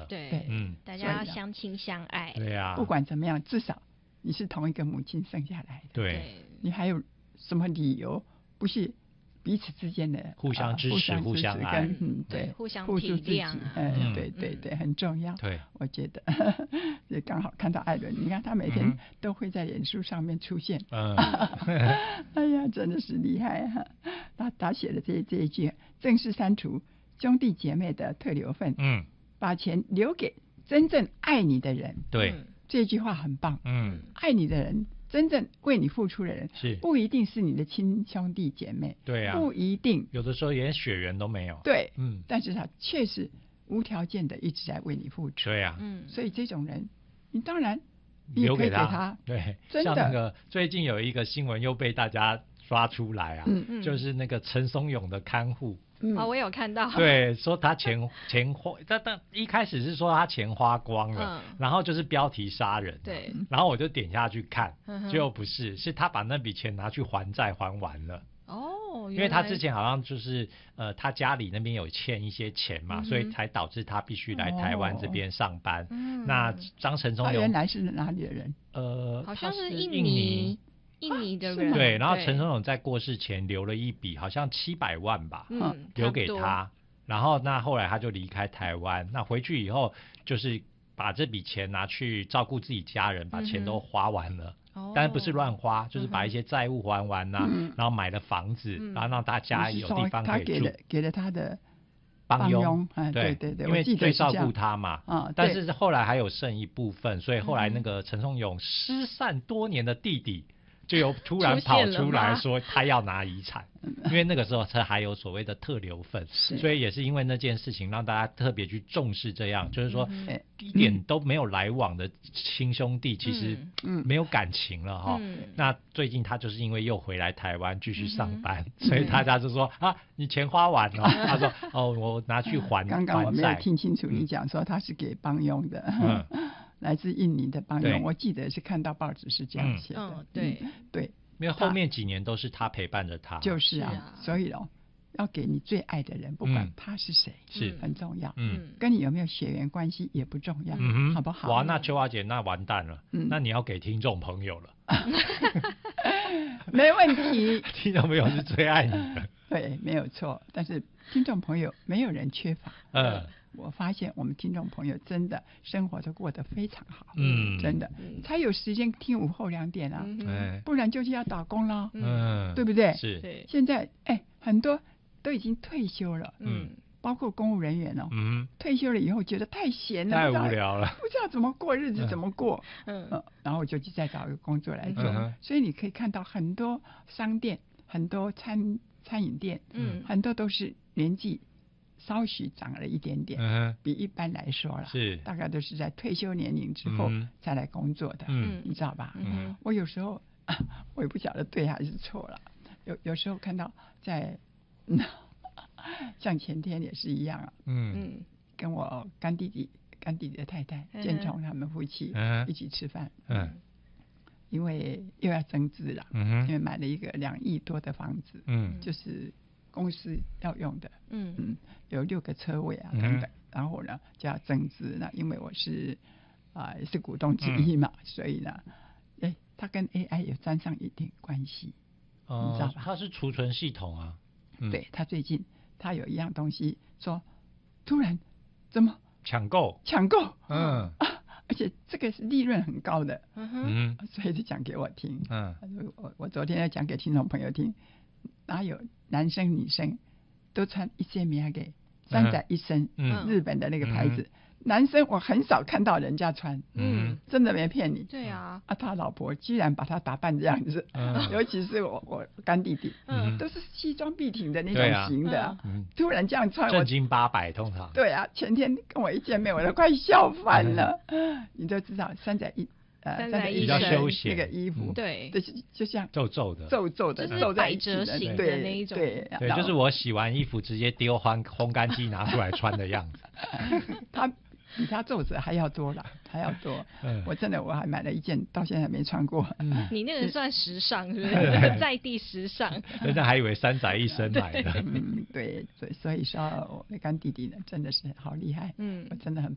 对，大家相亲相爱。 对啊， 不管怎么样，至少你是同一个母亲生下来的。 对， 你还有什么理由不是彼此之间的互相支持、互相爱， 对， 互相互助体谅对，很重要。 对， 我觉得也刚好看到艾伦，你看他每天都会在脸书上面出现，哎呀，真的是厉害啊！他写的这一句，正是删除兄弟姐妹的特留份，把钱留给真正爱你的人。 对， 这句话很棒。爱你的人，真正为你付出的人， 是不一定是你的亲兄弟姐妹， 对啊， 不一定， 有的时候连血缘都没有， 对，但是他确实无条件的一直在为你付出， 对啊， 所以这种人，你当然留给他， 对， 真的。 像那个最近有一个新闻又被大家刷出来啊，就是那个陈松勇的看护。 我有看到。 对，说他钱花，但一开始是说他钱花光了，然后就是标题杀人。 对， 然后我就点下去看，结果不是，是他把那笔钱拿去还债还完了。 哦， 因为他之前好像就是他家里那边有欠一些钱嘛，所以才导致他必须来台湾这边上班。那张陈松勇他原来是哪里的人？ 好像是印尼的人。 对，然后陈松勇在过世前留了一笔，好像700万吧，留给他。然后那后来他就离开台湾，那回去以后就是把这笔钱拿去照顾自己家人，把钱都花完了。当然不是乱花，就是把一些债务还完啊，然后买了房子，然后让大家有地方可以住。 他给了他的帮佣， 对， 因为最照顾他嘛。但是后来还有剩一部分，所以后来那个陈松勇失散多年的弟弟就有突然跑出来说他要拿遗产，因为那个时候他还有所谓的特留份，所以也是因为那件事情让大家特别去重视这样，就是说一点都没有来往的亲兄弟其实没有感情了哈。那最近他就是因为又回来台湾继续上班，所以大家就说啊，你钱花完了，他说哦，我拿去还债。 刚刚我没有听清楚你讲说他是给帮佣的。来自印尼的帮佣，我记得是看到报纸是这样写的。对， 因为后面几年都是他陪伴着他。 就是啊，所以要给你最爱的人，不管他是谁， 是很重要。跟你有没有血缘关系也不重要，好不好？ 哇，那秋华姐那完蛋了，那你要给听众朋友了。 没问题， 听众朋友是最爱你的。 对，没有错。但是听众朋友没有人缺乏。我发现我们听众朋友真的生活都过得非常好，真的才有时间听午后2点啊，不然就是要打工了，对不对？ 是。 现在很多都已经退休了，包括公务人员哦，退休了以后觉得太闲了， 太无聊了， 不知道怎么过日子，怎么过，然后我就去再找一个工作来做，所以你可以看到很多商店、很多餐饮店，很多都是年纪稍许长了一点点，比一般来说了， 是大概都是在退休年龄之后才来工作的，你知道吧？我有时候我也不晓得对还是错了，有时候看到在像前天也是一样啊，跟我干弟弟的太太建崇他们夫妻一起吃饭，因为又要增资了，因为买了一个2亿多的房子，就是公司要用的，有6个车位啊等等，然后呢就要增资，那因为我是也是股东之一嘛，所以呢，它跟 AI 有沾上一点关系，你知道吧？ 它是储存系统啊， 对，他最近他有一样东西说，突然怎么抢购，而且这个是利润很高的，所以就讲给我听，我昨天要讲给听众朋友听，哪有男生女生都穿一件米给3仔1身，日本的那个牌子，男生我很少看到人家穿，真的没骗你。 对啊， 他老婆居然把他打扮这样子，尤其是我干弟弟，都是西装笔挺的那种型的，突然这样穿， 正经800通常。 对啊，前天跟我一见面，我都快笑翻了。你都知道3仔1。 3仔1 比较休闲那个衣服， 对， 就像皱皱的， 就是百褶型的那一种， 对， 就是我洗完衣服直接丢烘干机拿出来穿的样子。 他比他皱褶还要多了，还要多。我真的我还买了一件，到现在还没穿过。 你那个算时尚是不是？在地时尚。 人家还以为3仔1身买的。 对，所以说我的干弟弟呢，真的是好厉害。我真的很